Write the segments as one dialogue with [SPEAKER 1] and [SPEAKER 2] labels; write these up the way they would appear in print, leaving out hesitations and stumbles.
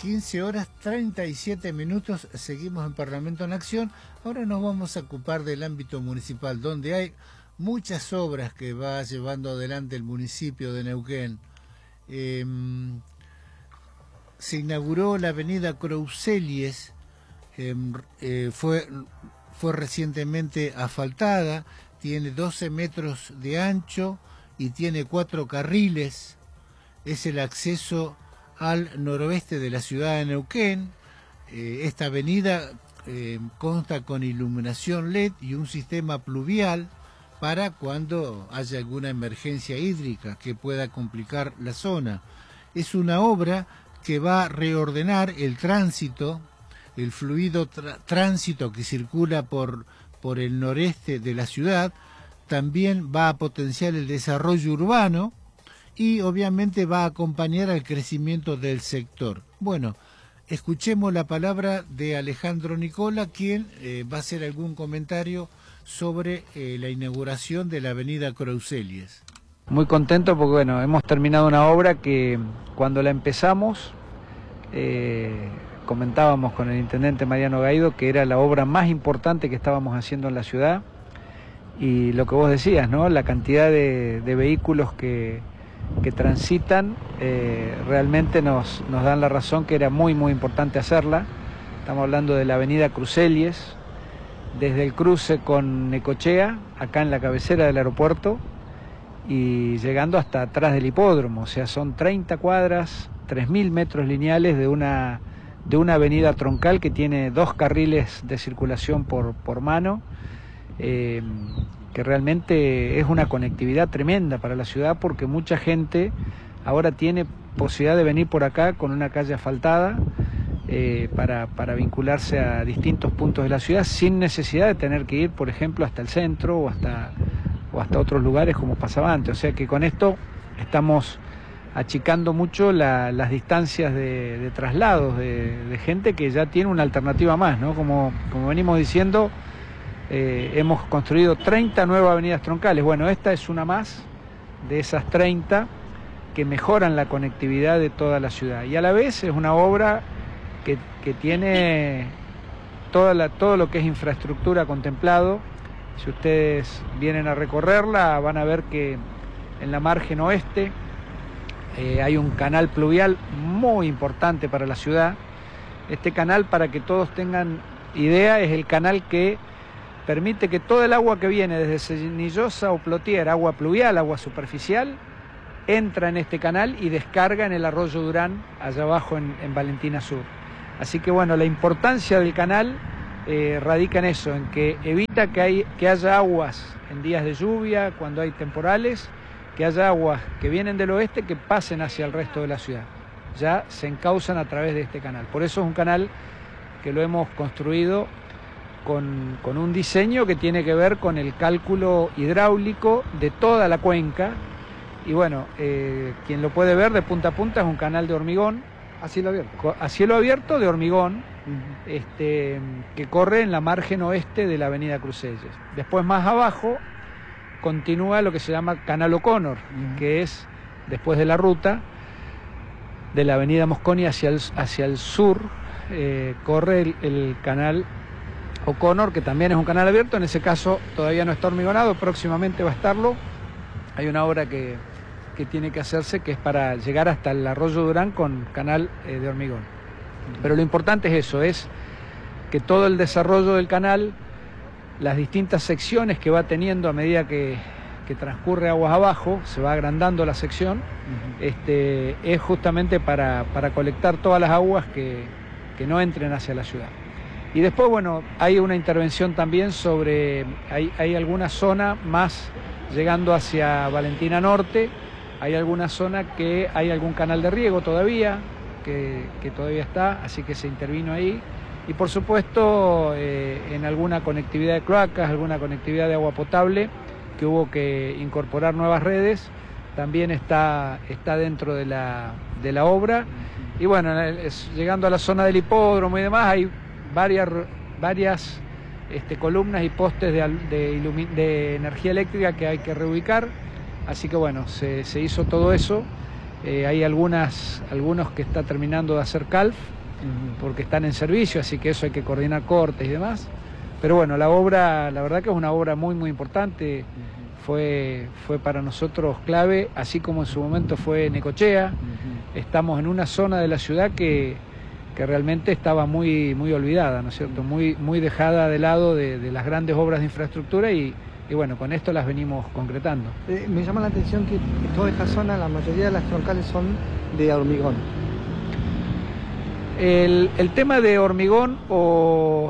[SPEAKER 1] 15 horas 37 minutos, seguimos en Parlamento en Acción. Ahora nos vamos a ocupar del ámbito municipal, donde hay muchas obras que va llevando adelante el municipio de Neuquén. Se inauguró la avenida Crouselies, fue recientemente asfaltada, tiene 12 metros de ancho y tiene 4 carriles. Es el acceso al noroeste de la ciudad de Neuquén. Esta avenida consta con iluminación LED y un sistema pluvial para cuando haya alguna emergencia hídrica que pueda complicar la zona. Es una obra que va a reordenar el tránsito, el fluido tránsito que circula por el noreste de la ciudad. También va a potenciar el desarrollo urbano y obviamente va a acompañar al crecimiento del sector. Bueno, escuchemos la palabra de Alejandro Nicola, quien va a hacer algún comentario sobre la inauguración de la avenida Crouselies.
[SPEAKER 2] Muy contento porque bueno, hemos terminado una obra que cuando la empezamos comentábamos con el intendente Mariano Gaido que era la obra más importante que estábamos haciendo en la ciudad, y lo que vos decías, ¿no? La cantidad de vehículos que transitan realmente nos dan la razón que era muy importante hacerla. Estamos hablando de la avenida Crouselies, desde el cruce con Necochea, acá en la cabecera del aeropuerto, y llegando hasta atrás del hipódromo. O sea, son 30 cuadras, 3.000 metros lineales de una avenida troncal que tiene 2 carriles de circulación por mano, que realmente es una conectividad tremenda para la ciudad, porque mucha gente ahora tiene posibilidad de venir por acá con una calle asfaltada para vincularse a distintos puntos de la ciudad sin necesidad de tener que ir, por ejemplo, hasta el centro o hasta otros lugares como pasaba antes. O sea que con esto estamos achicando mucho las distancias de traslados de gente que ya tiene una alternativa más, ¿no? Como venimos diciendo, hemos construido 30 nuevas avenidas troncales. Bueno, esta es una más de esas 30 que mejoran la conectividad de toda la ciudad. Y a la vez es una obra que tiene todo lo que es infraestructura contemplado. Si ustedes vienen a recorrerla, van a ver que en la margen oeste hay un canal pluvial muy importante para la ciudad. Este canal, para que todos tengan idea, es el canal que permite que todo el agua que viene desde Cenillosa o Plotier, agua pluvial, agua superficial, entra en este canal y descarga en el arroyo Durán, allá abajo en Valentina Sur. Así que bueno, la importancia del canal radica en eso, en que evita que haya aguas en días de lluvia, cuando hay temporales, que haya aguas que vienen del oeste que pasen hacia el resto de la ciudad. Ya se encausan a través de este canal. Por eso es un canal que lo hemos construido con un diseño que tiene que ver con el cálculo hidráulico de toda la cuenca. Y bueno, quien lo puede ver de punta a punta es un canal de hormigón.
[SPEAKER 3] A cielo abierto.
[SPEAKER 2] A cielo abierto de hormigón, que corre en la margen oeste de la avenida Crouselies. Después más abajo continúa lo que se llama Canal O'Connor, que es después de la ruta de la avenida Mosconi hacia el sur, corre el canal O'Connor, que también es un canal abierto. En ese caso todavía no está hormigonado, próximamente va a estarlo. Hay una obra que tiene que hacerse, que es para llegar hasta el arroyo Durán con canal de hormigón. Pero lo importante es eso, es que todo el desarrollo del canal, las distintas secciones que va teniendo a medida que transcurre aguas abajo, se va agrandando la sección, es justamente para colectar todas las aguas que no entren hacia la ciudad. Y después, bueno, hay una intervención también sobre, hay alguna zona más llegando hacia Valentina Norte, hay alguna zona que hay algún canal de riego todavía, que todavía está, así que se intervino ahí. Y por supuesto en alguna conectividad de cloacas, alguna conectividad de agua potable, que hubo que incorporar nuevas redes, también está dentro de la obra. Y bueno, llegando a la zona del hipódromo y demás, hay varias columnas y postes de energía eléctrica que hay que reubicar. Así que bueno, se hizo todo eso Hay algunos que está terminando de hacer CALF, porque están en servicio, así que eso hay que coordinar cortes y demás. Pero bueno, la obra, la verdad que es una obra muy, muy importante. Fue para nosotros clave, así como en su momento fue Necochea. Estamos en una zona de la ciudad que realmente estaba muy, muy olvidada, ¿no es cierto? Muy dejada de lado de las grandes obras de infraestructura y bueno, con esto las venimos concretando.
[SPEAKER 3] Me llama la atención que toda esta zona, la mayoría de las troncales son de hormigón.
[SPEAKER 2] El tema de hormigón o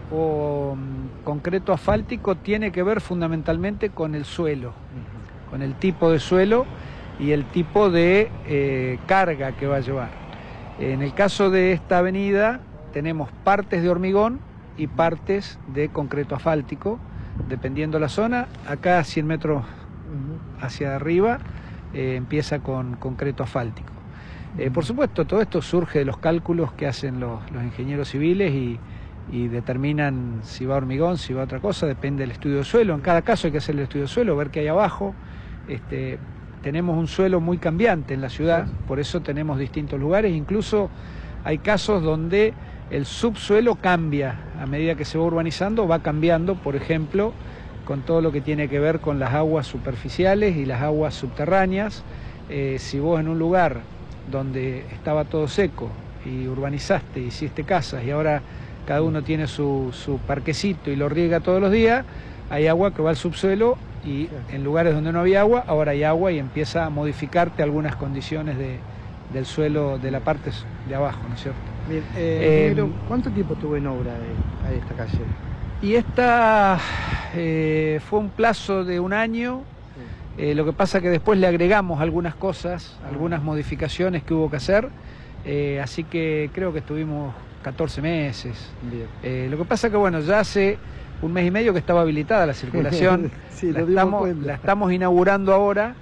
[SPEAKER 2] concreto asfáltico tiene que ver fundamentalmente con el suelo, con el tipo de suelo y el tipo de carga que va a llevar. En el caso de esta avenida tenemos partes de hormigón y partes de concreto asfáltico, dependiendo la zona. Acá 100 metros hacia arriba empieza con concreto asfáltico. Por supuesto, todo esto surge de los cálculos que hacen los ingenieros civiles y determinan si va hormigón, si va otra cosa, depende del estudio de suelo. En cada caso hay que hacer el estudio de suelo, ver qué hay abajo. Tenemos un suelo muy cambiante en la ciudad, por eso tenemos distintos lugares. Incluso hay casos donde el subsuelo cambia a medida que se va urbanizando, va cambiando, por ejemplo, con todo lo que tiene que ver con las aguas superficiales y las aguas subterráneas. Si vos en un lugar donde estaba todo seco y urbanizaste, hiciste casas y ahora cada uno tiene su parquecito y lo riega todos los días, hay agua que va al subsuelo y en lugares donde no había agua, ahora hay agua y empieza a modificarte algunas condiciones del suelo de la parte de abajo, ¿no es cierto?
[SPEAKER 3] Bien, ¿cuánto tiempo tuvo en obra esta calle?
[SPEAKER 2] Y esta fue un plazo de un año. Lo que pasa que después le agregamos algunas cosas, algunas modificaciones que hubo que hacer, así que creo que estuvimos 14 meses. Lo que pasa que bueno, ya hace un mes y medio que estaba habilitada la circulación,
[SPEAKER 3] sí,
[SPEAKER 2] la estamos inaugurando ahora,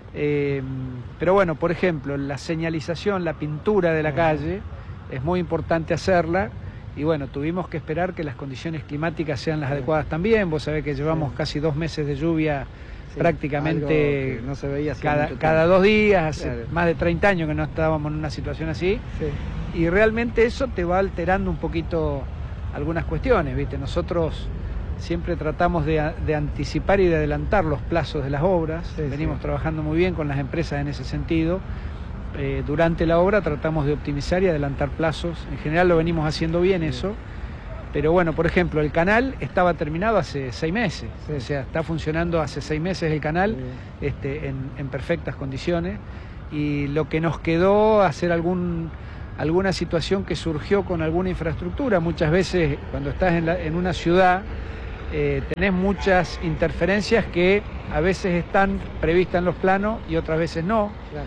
[SPEAKER 2] pero bueno, por ejemplo, la señalización, la pintura de la calle, es muy importante hacerla. Y bueno, tuvimos que esperar que las condiciones climáticas sean las adecuadas también. Vos sabés que llevamos casi 2 meses de lluvia prácticamente
[SPEAKER 3] no se veía
[SPEAKER 2] cada 2 días, hace más de 30 años que no estábamos en una situación así. Y realmente eso te va alterando un poquito algunas cuestiones, ¿viste? Nosotros siempre tratamos de anticipar y de adelantar los plazos de las obras. Venimos trabajando muy bien con las empresas en ese sentido. Durante la obra tratamos de optimizar y adelantar plazos. En general lo venimos haciendo bien eso. Pero bueno, por ejemplo, el canal estaba terminado hace 6 meses. O sea, está funcionando hace 6 meses el canal en perfectas condiciones. Y lo que nos quedó hacer alguna situación que surgió con alguna infraestructura. Muchas veces cuando estás en una ciudad tenés muchas interferencias que a veces están previstas en los planos y otras veces no.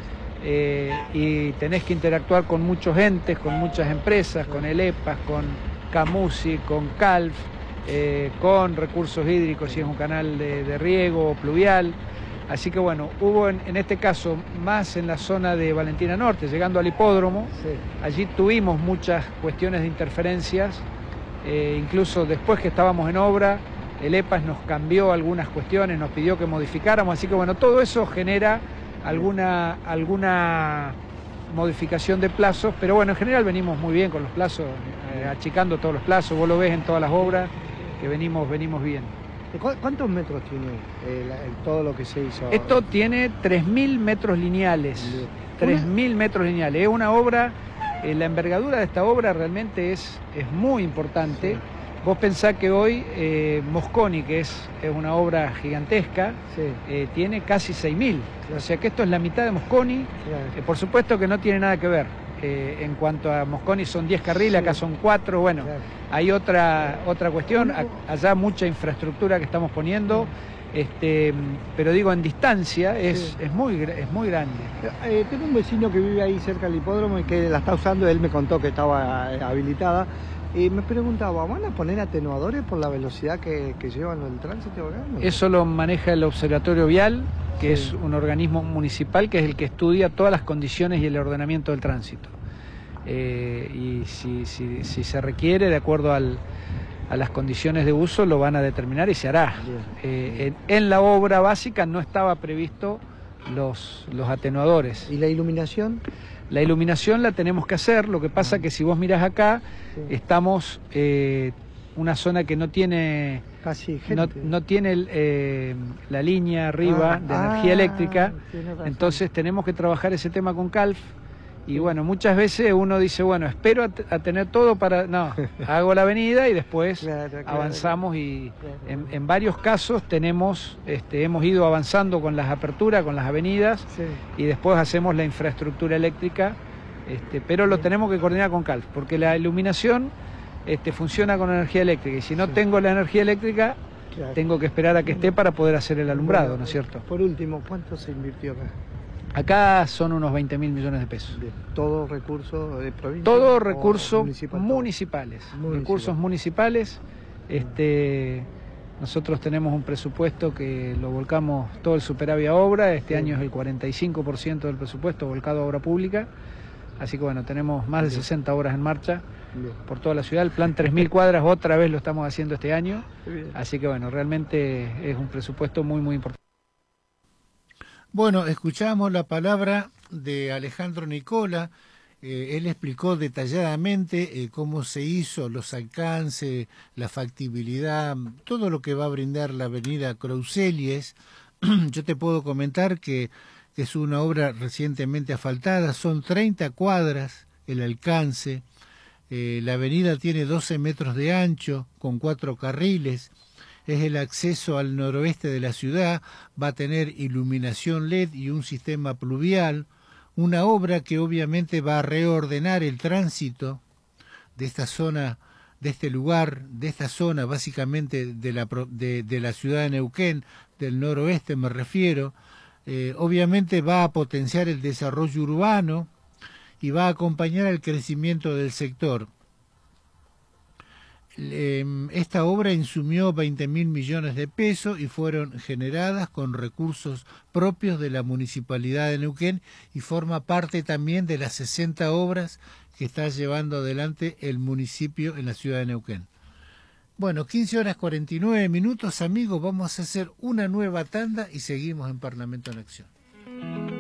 [SPEAKER 2] Y tenés que interactuar con muchos entes, con muchas empresas, con el EPAS, con Camusi, con CALF, con recursos hídricos si es un canal de riego o pluvial. Así que bueno, hubo en este caso más en la zona de Valentina Norte, llegando al hipódromo. Allí tuvimos muchas cuestiones de interferencias, incluso después que estábamos en obra, el EPAS nos cambió algunas cuestiones, nos pidió que modificáramos, así que bueno, todo eso genera alguna modificación de plazos, pero bueno, en general venimos muy bien con los plazos, achicando todos los plazos. Vos lo ves en todas las obras que venimos bien.
[SPEAKER 3] ¿Cuántos metros tiene todo lo que se hizo?
[SPEAKER 2] Esto tiene 3.000 metros lineales. 3.000 metros lineales. Es una obra, la envergadura de esta obra realmente es muy importante. Vos pensás que hoy Mosconi, que es una obra gigantesca, tiene casi 6.000. O sea que esto es la mitad de Mosconi. Por supuesto que no tiene nada que ver. En cuanto a Mosconi son 10 carriles, acá son 4. Bueno, hay otra cuestión. Allá mucha infraestructura que estamos poniendo. Pero digo, en distancia es muy grande.
[SPEAKER 3] Tengo un vecino que vive ahí cerca del hipódromo y que la está usando. Él me contó que estaba habilitada. Y me preguntaba, ¿van a poner atenuadores por la velocidad que llevan el tránsito acá?
[SPEAKER 2] Eso lo maneja el Observatorio Vial, que es un organismo municipal que es el que estudia todas las condiciones y el ordenamiento del tránsito. Y si se requiere, de acuerdo a las condiciones de uso, lo van a determinar y se hará. En la obra básica no estaba previsto los atenuadores.
[SPEAKER 3] ¿Y la iluminación?
[SPEAKER 2] La iluminación la tenemos que hacer, lo que pasa que si vos mirás acá, sí, estamos una zona que no tiene
[SPEAKER 3] casi gente.
[SPEAKER 2] No tiene la línea arriba de energía eléctrica, entonces tenemos que trabajar ese tema con Calf. Y bueno, muchas veces uno dice, bueno, espero a tener todo para... No, hago la avenida y después avanzamos y en varios casos hemos ido avanzando con las aperturas, con las avenidas, sí, y después hacemos la infraestructura eléctrica, pero lo tenemos que coordinar con Calf, porque la iluminación funciona con energía eléctrica y si no tengo la energía eléctrica, tengo que esperar a que esté para poder hacer el alumbrado, ¿no es cierto?
[SPEAKER 3] Por último, ¿cuánto se invirtió acá?
[SPEAKER 2] Acá son unos 20.000 millones de pesos.
[SPEAKER 3] ¿Todo recurso de provincia?
[SPEAKER 2] Todo recursos municipales. Recursos municipales. Nosotros tenemos un presupuesto que lo volcamos todo el superávit a obra. Este año es el 45% del presupuesto volcado a obra pública. Así que bueno, tenemos más de 60 obras en marcha por toda la ciudad. El plan 3.000 cuadras otra vez lo estamos haciendo este año. Así que bueno, realmente es un presupuesto muy, muy importante.
[SPEAKER 1] Bueno, escuchamos la palabra de Alejandro Nicola. Él explicó detalladamente cómo se hizo, los alcances, la factibilidad, todo lo que va a brindar la avenida Crouselies. Yo te puedo comentar que es una obra recientemente asfaltada, son 30 cuadras el alcance, la avenida tiene 12 metros de ancho, con 4 carriles, es el acceso al noroeste de la ciudad, va a tener iluminación LED y un sistema pluvial, una obra que obviamente va a reordenar el tránsito de esta zona, de este lugar, de esta zona básicamente de la ciudad de Neuquén, del noroeste me refiero. Obviamente va a potenciar el desarrollo urbano y va a acompañar el crecimiento del sector. Esta obra insumió 20.000 millones de pesos y fueron generadas con recursos propios de la Municipalidad de Neuquén y forma parte también de las 60 obras que está llevando adelante el municipio en la ciudad de Neuquén. Bueno, 15:49, amigos, vamos a hacer una nueva tanda y seguimos en Parlamento en Acción.